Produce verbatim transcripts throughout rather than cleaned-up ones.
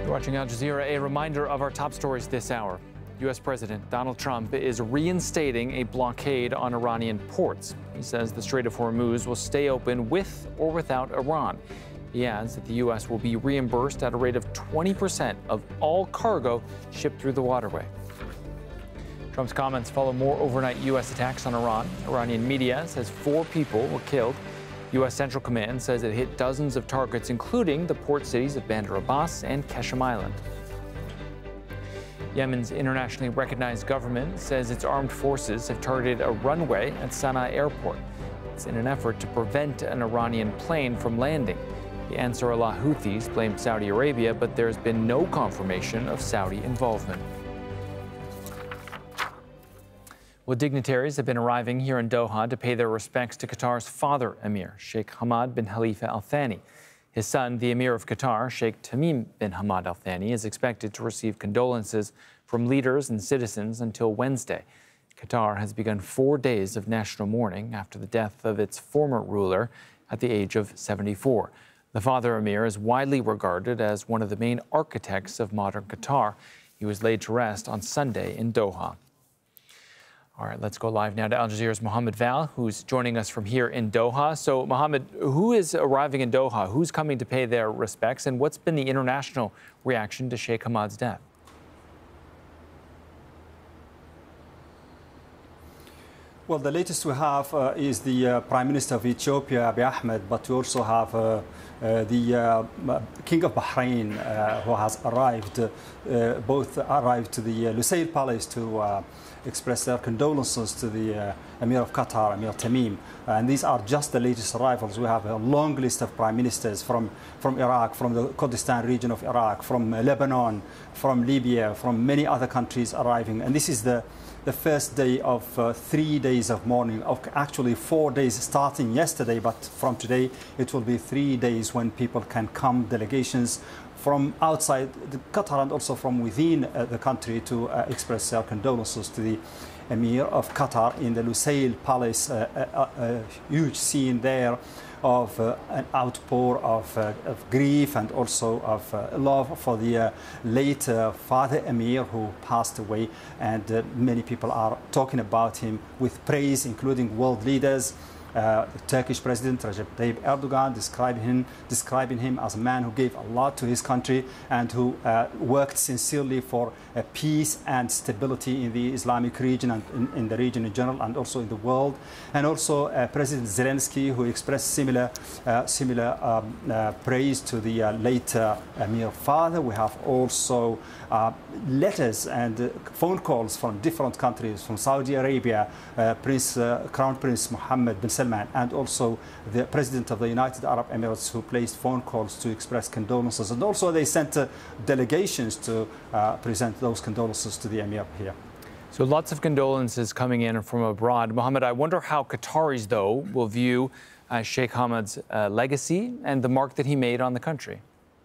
You're watching Al Jazeera. A reminder of our top stories this hour. U S President Donald Trump is reinstating a blockade on Iranian ports. He says the Strait of Hormuz will stay open with or without Iran. He adds that the U S will be reimbursed at a rate of twenty percent of all cargo shipped through the waterway. Trump's comments follow more overnight U S attacks on Iran. Iranian media says four people were killed. U S Central Command says it hit dozens of targets, including the port cities of Bandar Abbas and Qeshm Island. Yemen's internationally recognized government says its armed forces have targeted a runway at Sana'a airport. It's in an effort to prevent an Iranian plane from landing. The Ansar Allah Houthis blamed Saudi Arabia, but there's been no confirmation of Saudi involvement. Well, dignitaries have been arriving here in Doha to pay their respects to Qatar's father emir, Sheikh Hamad bin Khalifa Al Thani. His son, the emir of Qatar, Sheikh Tamim bin Hamad Al Thani, is expected to receive condolences from leaders and citizens until Wednesday. Qatar has begun four days of national mourning after the death of its former ruler at the age of seventy-four. The father emir is widely regarded as one of the main architects of modern Qatar. He was laid to rest on Sunday in Doha. All right, let's go live now to Al Jazeera's Mohammed Val, who's joining us from here in Doha. So, Mohammed, who is arriving in Doha? Who's coming to pay their respects? And what's been the international reaction to Sheikh Hamad's death? Well, the latest we have uh, is the uh, Prime Minister of Ethiopia, Abiy Ahmed, but we also have uh, uh, the uh, King of Bahrain, uh, who has arrived, uh, both arrived to the uh, Lusail Palace to uh, express their condolences to the uh, Emir of Qatar, Emir Tamim. Uh, and these are just the latest arrivals. We have a long list of prime ministers from, from Iraq, from the Kurdistan region of Iraq, from uh, Lebanon, from Libya, from many other countries arriving. And this is the the first day of uh, three days of mourning, of actually four days starting yesterday, but from today it will be three days when people can come, delegations from outside the Qatar and also from within uh, the country to uh, express their condolences to the Emir of Qatar in the Lusail Palace. Uh, a, a, a huge scene there of uh, an outpour of, uh, of grief and also of uh, love for the uh, late uh, father Emir who passed away, and uh, many people are talking about him with praise, including world leaders. Uh, the Turkish President Recep Tayyip Erdogan describing him, describing him as a man who gave a lot to his country and who uh, worked sincerely for uh, peace and stability in the Islamic region and in, in the region in general and also in the world. And also uh, President Zelensky, who expressed similar, uh, similar um, uh, praise to the uh, late uh, Emir father. We have also uh, letters and uh, phone calls from different countries, from Saudi Arabia, uh, Prince, uh, Crown Prince Mohammed bin Salman, and also the President of the United Arab Emirates, who placed phone calls to express condolences. And also they sent uh, delegations to uh, present those condolences to the Emir here. So lots of condolences coming in from abroad. Mohammed, I wonder how Qataris, though, will view uh, Sheikh Hamad's uh, legacy and the mark that he made on the country.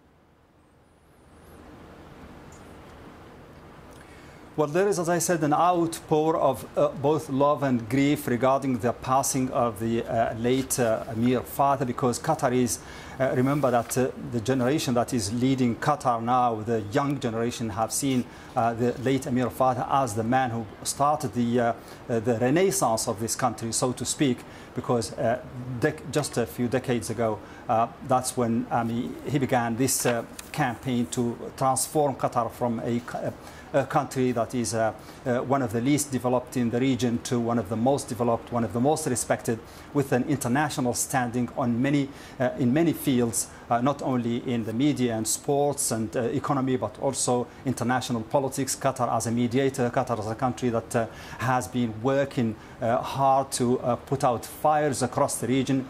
Well, there is, as I said, an outpour of uh, both love and grief regarding the passing of the uh, late uh, Emir father, because Qataris uh, remember that uh, the generation that is leading Qatar now, the young generation, have seen uh, the late Emir father as the man who started the, uh, uh, the renaissance of this country, so to speak, because uh, just a few decades ago, uh, that's when um, he began this uh, campaign to transform Qatar from a, a a country that is uh, uh, one of the least developed in the region to one of the most developed, one of the most respected, with an international standing on many, uh, in many fields, uh, not only in the media and sports and uh, economy, but also international politics. Qatar as a mediator, Qatar as a country that uh, has been working uh, hard to uh, put out fires across the region,